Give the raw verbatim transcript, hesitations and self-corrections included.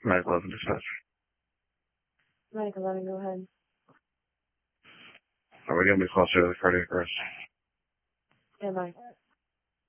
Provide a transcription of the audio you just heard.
Medic eleven dispatch. Medic eleven, go ahead. Are we going to be closer to the cardiac arrest? Stand by.